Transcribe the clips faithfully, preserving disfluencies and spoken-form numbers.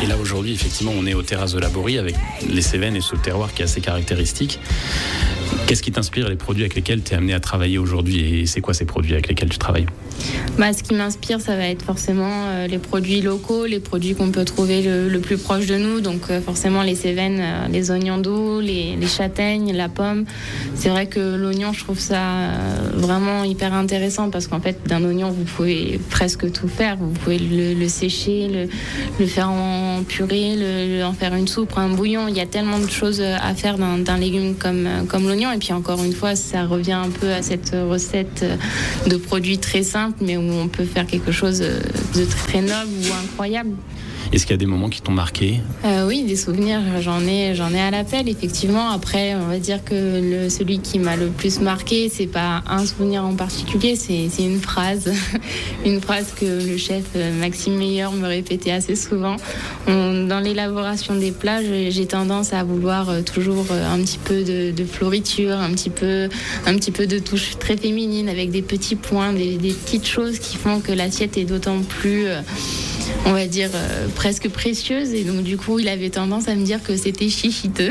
Et là aujourd'hui, effectivement, on est aux terrasses de la Borie avec les Cévennes et ce terroir qui est assez caractéristique. Qu'est-ce qui t'inspire, les produits avec lesquels tu es amené à travailler aujourd'hui, et c'est quoi ces produits avec lesquels tu travailles ? Bah, ce qui m'inspire, ça va être forcément euh, les produits locaux, les produits qu'on peut trouver le, le plus proche de nous. Donc euh, forcément les Cévennes, euh, les oignons doux, les, les châtaignes, la pomme. C'est vrai que l'oignon, je trouve ça euh, vraiment hyper intéressant parce qu'en fait, d'un oignon, vous pouvez presque tout faire. Vous pouvez le, le sécher, le, le faire en purée, le, le, en faire une soupe, un bouillon. Il y a tellement de choses à faire d'un, d'un légume comme, comme l'oignon. Et puis encore une fois, ça revient un peu à cette recette de produits très simples, mais où on peut faire quelque chose de très noble ou incroyable. Est-ce qu'il y a des moments qui t'ont marqué ? euh, Oui, des souvenirs, j'en ai, j'en ai à l'appel, effectivement. Après, on va dire que le, celui qui m'a le plus marqué, c'est pas un souvenir en particulier, c'est, c'est une phrase. Une phrase que le chef Maxime Meyer me répétait assez souvent. On, dans l'élaboration des plats, j'ai, j'ai tendance à vouloir toujours un petit peu de, de floriture, un petit peu, un petit peu de touche très féminine, avec des petits points, des, des petites choses qui font que l'assiette est d'autant plus... Euh, on va dire euh, presque précieuse, et donc du coup il avait tendance à me dire que c'était chichiteux.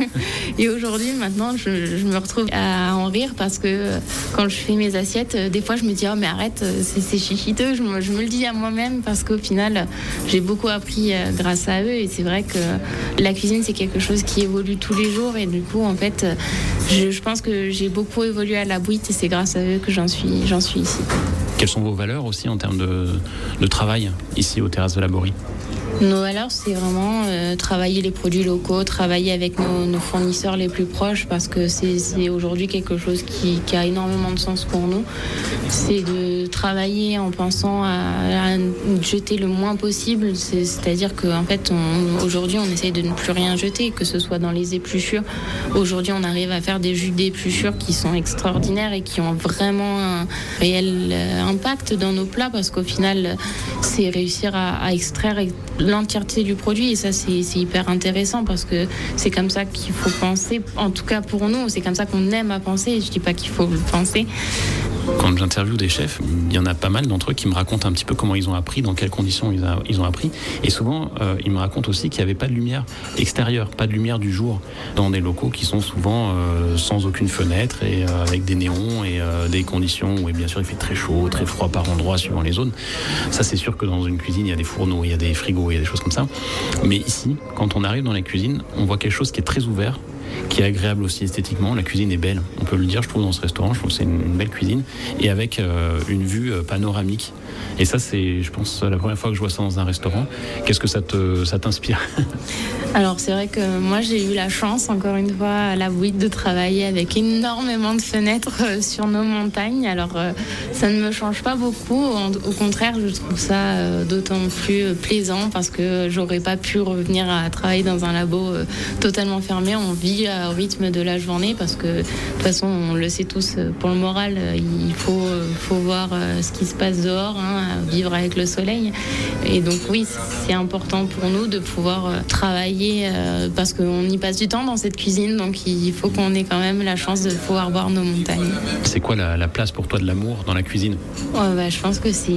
Et aujourd'hui maintenant je, je me retrouve à en rire parce que euh, quand je fais mes assiettes, euh, des fois je me dis oh mais arrête, c'est, c'est chichiteux, je me, je me le dis à moi-même parce qu'au final j'ai beaucoup appris euh, grâce à eux, et c'est vrai que la cuisine c'est quelque chose qui évolue tous les jours, et du coup en fait euh, je, je pense que j'ai beaucoup évolué à la Bouite, et c'est grâce à eux que j'en suis, j'en suis ici. Quelles sont vos valeurs aussi en termes de, de travail ici aux terrasses de la Borie ? Nos valeurs, c'est vraiment euh, travailler les produits locaux, travailler avec nos, nos fournisseurs les plus proches, parce que c'est, c'est aujourd'hui quelque chose qui, qui a énormément de sens pour nous. C'est de travailler en pensant à, à jeter le moins possible. C'est, c'est-à-dire qu'en fait, on, aujourd'hui, on essaye de ne plus rien jeter, que ce soit dans les épluchures. Aujourd'hui, on arrive à faire des jus d'épluchures qui sont extraordinaires et qui ont vraiment un réel impact dans nos plats, parce qu'au final, c'est réussir à, à extraire l'entièreté du produit, et ça c'est, c'est hyper intéressant parce que c'est comme ça qu'il faut penser, en tout cas pour nous, c'est comme ça qu'on aime à penser. Je dis pas qu'il faut le penser. Quand j'interviewe des chefs, il y en a pas mal d'entre eux qui me racontent un petit peu comment ils ont appris, dans quelles conditions ils, a, ils ont appris. Et souvent, euh, ils me racontent aussi qu'il n'y avait pas de lumière extérieure, pas de lumière du jour, dans des locaux qui sont souvent euh, sans aucune fenêtre et euh, avec des néons et euh, des conditions où, et bien sûr, il fait très chaud, très froid par endroits suivant les zones. Ça, c'est sûr que dans une cuisine, il y a des fourneaux, il y a des frigos, il y a des choses comme ça. Mais ici, quand on arrive dans la cuisine, on voit quelque chose qui est très ouvert, qui est agréable aussi esthétiquement. La cuisine est belle, on peut le dire, je trouve, dans ce restaurant. Je trouve que c'est une, une belle cuisine, et avec euh, une vue euh, panoramique. Et ça, c'est, je pense, la première fois que je vois ça dans un restaurant. Qu'est-ce que ça, te, ça t'inspire ? Alors, c'est vrai que moi, j'ai eu la chance, encore une fois, à la Bouite, de travailler avec énormément de fenêtres euh, sur nos montagnes. Alors, euh, ça ne me change pas beaucoup. En, au contraire, je trouve ça euh, d'autant plus euh, plaisant parce que j'aurais pas pu revenir à travailler dans un labo euh, totalement fermé. On vit euh, au rythme de la journée parce que, de toute façon, on le sait tous, euh, pour le moral, euh, il faut, euh, faut voir euh, ce qui se passe dehors, hein, vivre avec le soleil. Et donc, oui, c'est important pour nous de pouvoir euh, travailler Euh, parce qu'on y passe du temps dans cette cuisine, donc il faut qu'on ait quand même la chance de pouvoir voir nos montagnes. C'est quoi la, la place pour toi de l'amour dans la cuisine ? Ouais, bah, je pense que c'est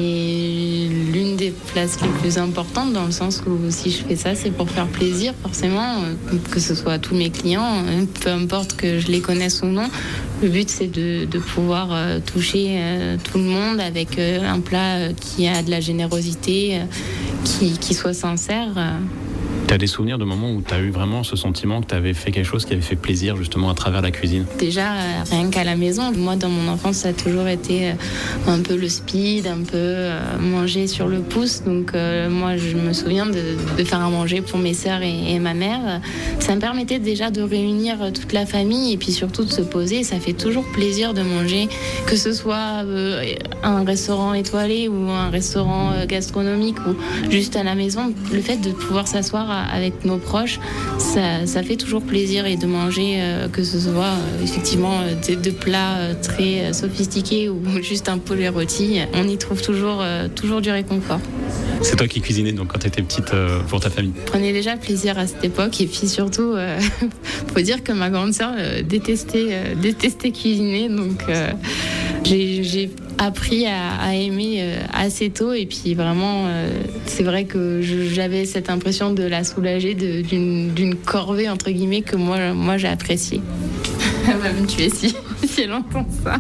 l'une des places les plus importantes, dans le sens où si je fais ça, c'est pour faire plaisir, forcément, euh, que ce soit à tous mes clients, euh, peu importe que je les connaisse ou non. Le but, c'est de, de pouvoir euh, toucher euh, tout le monde avec euh, un plat euh, qui a de la générosité, euh, qui, qui soit sincère. Euh. Tu as des souvenirs de moments où tu as eu vraiment ce sentiment que tu avais fait quelque chose qui avait fait plaisir justement à travers la cuisine ? Déjà, euh, rien qu'à la maison, moi dans mon enfance, ça a toujours été euh, un peu le speed, un peu euh, manger sur le pouce. Donc euh, moi, je me souviens de, de faire à manger pour mes sœurs et, et ma mère. Ça me permettait déjà de réunir toute la famille et puis surtout de se poser. Ça fait toujours plaisir de manger, que ce soit euh, un restaurant étoilé ou un restaurant euh, gastronomique ou juste à la maison. Le fait de pouvoir s'asseoir à avec nos proches, ça, ça fait toujours plaisir, et de manger, euh, que ce soit euh, effectivement euh, de, de plats euh, très euh, sophistiqués ou juste un poulet rôti, on y trouve toujours, euh, toujours du réconfort. C'est toi qui cuisinais donc quand tu étais petite euh, pour ta famille ? Je prenais déjà plaisir à cette époque, et puis surtout, euh, faut dire que ma grande sœur euh, détestait, euh, détestait cuisiner, donc euh, j'ai, j'ai appris à, à aimer euh, assez tôt. Et puis vraiment, euh, c'est vrai que je, j'avais cette impression de la soulager de, d'une, d'une corvée, entre guillemets, que moi, moi j'ai appréciée. Elle va me tuer si, si elle entend ça.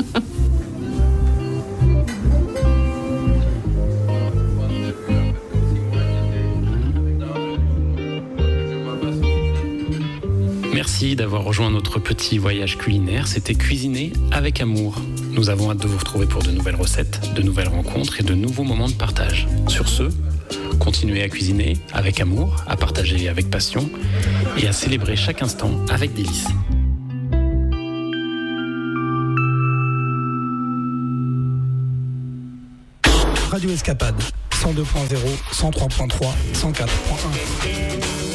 Merci d'avoir rejoint notre petit voyage culinaire. C'était Cuisiner avec amour. Nous avons hâte de vous retrouver pour de nouvelles recettes, de nouvelles rencontres et de nouveaux moments de partage. Sur ce, continuez à cuisiner avec amour, à partager avec passion et à célébrer chaque instant avec délice. Radio Escapade, cent deux point zéro, cent trois point trois, cent quatre point un.